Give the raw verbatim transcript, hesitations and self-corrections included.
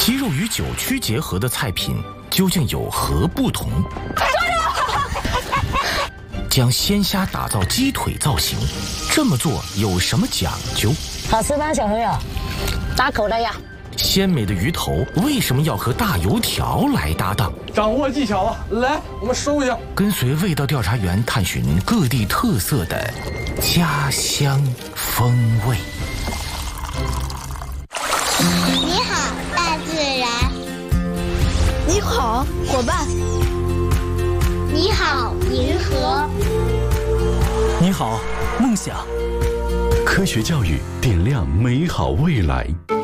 鸡肉与酒曲结合的菜品究竟有何不同？将鲜虾打造鸡腿造型，这么做有什么讲究？ 好吃吗，小朋友？大口的呀！ 鲜美的鱼头为什么要和大油条来搭档？ 掌握技巧了，来，我们收一下。 跟随味道调查员探寻各地特色的家乡风味。 你好，大自然。 你好，伙伴。 你好，银河。 你好，梦想。 科学教育点亮美好未来。